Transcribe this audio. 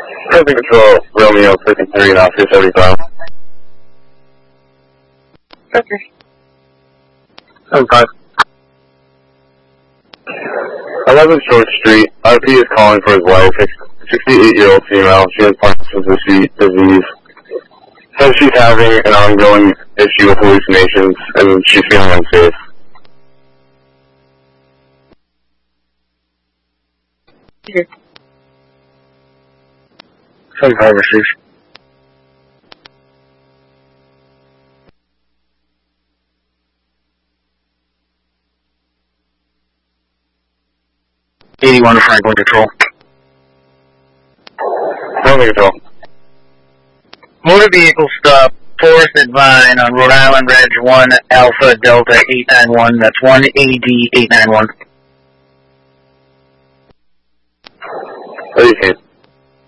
Present control, Romeo 53 now 275. Okay. 75. 11 Short Street. RP is calling for his wife, 68-year-old female. She has Parkinson's disease. Says she's having an ongoing issue with hallucinations and she's feeling unsafe. Okay. 75 received. '81 to Franklin Control. Franklin Control. Motor vehicle stop, Forest at Vine on Rhode Island Reg 1 Alpha Delta 891. That's 1AD 891. What do you think?